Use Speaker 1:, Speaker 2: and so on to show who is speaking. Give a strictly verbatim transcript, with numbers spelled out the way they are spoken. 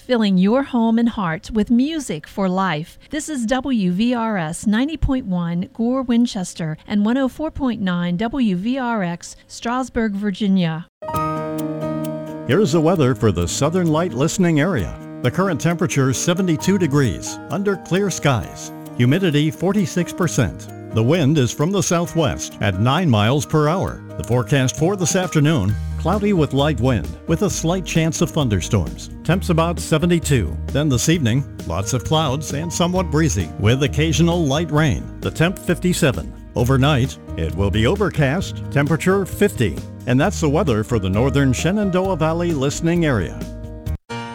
Speaker 1: filling your home and heart with music for life. This is W V R S ninety point one Gore, Winchester, and one oh four point nine W V R X, Strasburg, Virginia.
Speaker 2: Here's the weather for the Southern Light listening area. The current temperature is seventy-two degrees, under clear skies. Humidity forty-six percent. The wind is from the southwest at nine miles per hour. The forecast for this afternoon, cloudy with light wind, with a slight chance of thunderstorms. Temps about seventy-two. Then this evening, lots of clouds and somewhat breezy, with occasional light rain. The temp fifty-seven. Overnight, it will be overcast, temperature fifty. And that's the weather for the northern Shenandoah Valley listening area.